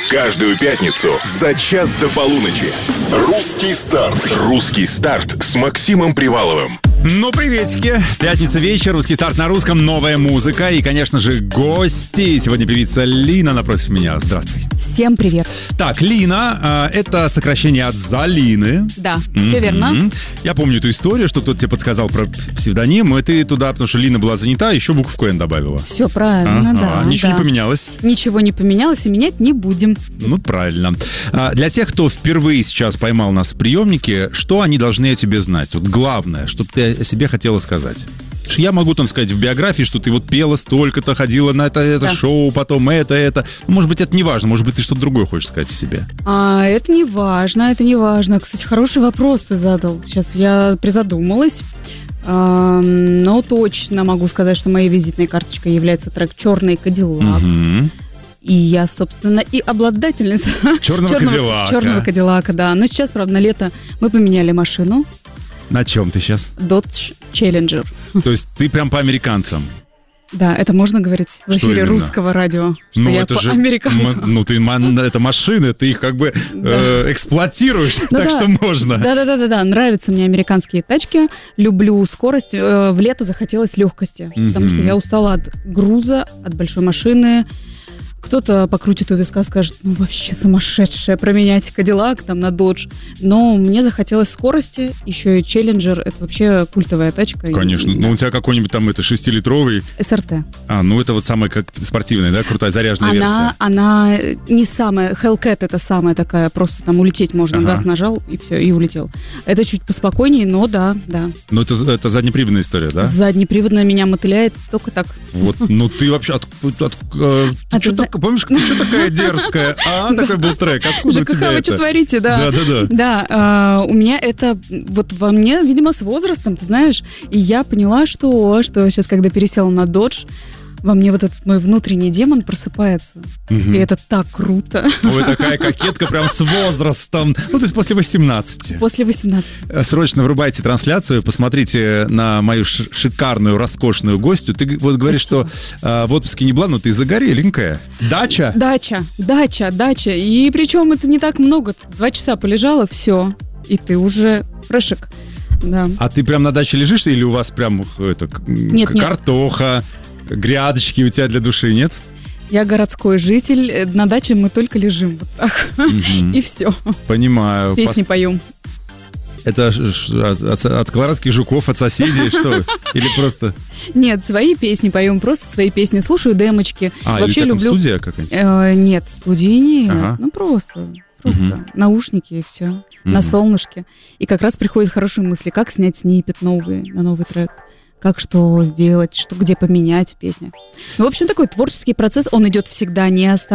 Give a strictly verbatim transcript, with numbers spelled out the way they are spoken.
Каждую пятницу за час до полуночи. Русский старт. Русский старт с Максимом Приваловым. Ну, приветики. Пятница вечер, русский старт на русском, новая музыка и, конечно же, гости. Сегодня певица Лина напротив меня. Здравствуйте. Всем привет. Так, Лина, э, это сокращение от Залины. Да, Mm-hmm. все верно. Я помню эту историю, что кто-то тебе подсказал про псевдоним, и ты туда, потому что Лина была занята, еще буковку «Н» добавила. Все правильно, Ага, да. Ничего да. не поменялось? Ничего не поменялось, и менять не будем. Ну, правильно. А для тех, кто впервые сейчас поймал нас в приемнике, что они должны о тебе знать? Вот главное, что ты о себе хотела сказать. Я могу там сказать в биографии, что ты вот пела столько-то, ходила на это, это Да. шоу, потом это, это. Ну, может быть, это не важно, может быть, ты что-то другое хочешь сказать о себе. А, это не важно, это не важно. Кстати, хороший вопрос ты задал. Сейчас я призадумалась. А, но точно могу сказать, что моей визитной карточкой является трек «Черный Кадиллак». Мгм. И я, собственно, и обладательница Черного Кадиллака. черного Кадиллака, да. Но сейчас, правда, на лето мы поменяли машину. На чем ты сейчас? Dodge Challenger. То есть ты прям по американцам? Да, это можно говорить в Что эфире именно? русского радио, что Ну, я это по же американцам. м- Ну, ты, ма- это машины, ты их как бы э, эксплуатируешь, Ну так да. что можно. Да-да-да-да, нравятся мне американские тачки, люблю скорость, э, в лето захотелось легкости, потому что Мгм. я устала от груза, от большой машины. Кто-то покрутит у виска, скажет, ну вообще сумасшедшая, променять Кадиллак там на Додж. Но мне захотелось скорости, еще и Челленджер, это вообще культовая тачка. Конечно. И- Ну, у тебя какой-нибудь там это шестилитровый. СРТ. А, ну это вот самая как спортивная, да, крутая заряженная Она, версия. она не самая, Hellcat это самая такая, просто там улететь можно, Ага. газ нажал и все, и улетел. Это чуть поспокойнее, но да, да. Ну это, это заднеприводная история, да? Заднеприводная меня мотыляет только так. Вот, ну ты вообще, от, от, э, ты А чё ты за- так- помнишь, ты что такая дерзкая? А, такой был трек, откуда у ЖКХ, тебя вы это? что творите, да. Да-да-да. Да, а, у меня это вот во мне, видимо, с возрастом, ты знаешь, и я поняла, что, что сейчас, когда пересела на Додж, во мне вот этот мой внутренний демон просыпается. Мгм. И это так круто. Ой, такая кокетка прям с возрастом. Ну, то есть после восемнадцати. После восемнадцати. Э, Срочно врубайте трансляцию, посмотрите на мою ш- шикарную, роскошную гостью. Ты г- вот говоришь, Спасибо. что э, в отпуске не была, но ты загореленькая. Дача? Дача, дача, дача. И причем это не так много. Два часа полежала, все. И ты уже фрешек. Да. А ты прям на даче лежишь или у вас прям э, это, к- Нет, к- нет. картоха, грядочки у тебя для души, нет? Я городской житель. э, На даче мы только лежим вот так. Мгм. И все. Понимаю. Песни поем. Это ш- ш- от, от- от колорадских жуков, от соседей, что? Или просто... Нет, свои песни поем, просто свои песни. Слушаю демочки. А, или у Вообще тебя там люблю. студия какая-нибудь? Э, нет, студии нет. Ага. Ну просто. Просто Мгм. наушники и все. Мгм. На солнышке. И как раз приходят хорошие мысли. Как снять сниппет новый на новый трек. Как что сделать, что где поменять в песне. Ну, в общем, такой творческий процесс, он идет всегда, не останавливается.